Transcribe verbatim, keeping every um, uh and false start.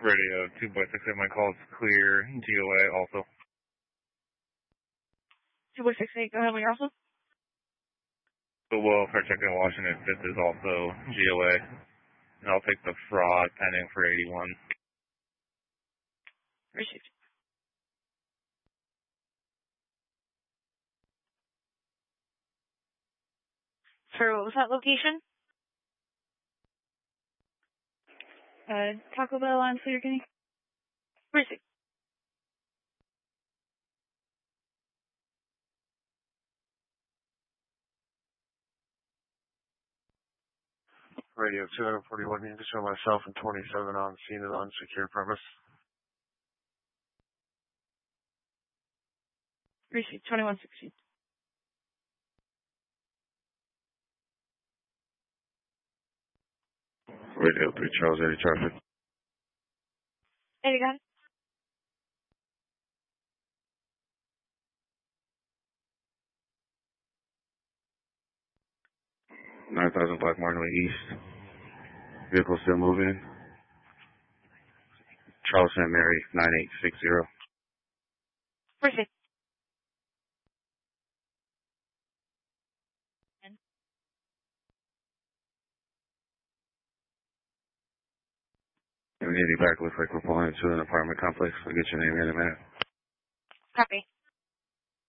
Radio two by six eight, my call is clear. G O A also. two by six eight, go ahead, we also. The welfare check in Washington fifth is also G O A. And I'll take the fraud pending for eighty-one. Received. Sorry, what was that location? Uh, Taco Bell on Clear Guinea. Received. Radio two forty-one, you can show myself and twenty-seven on scene of the unsecured premise. Received, twenty-one sixteen. Radio three Charles, eighty traffic. Eddie, got it? nine thousand Black Martin East. Vehicle still moving. Charles Saint Mary, nine eight six zero. Received. We need you back. Looks like we're pulling into an apartment complex. I'll get your name in a minute. Copy.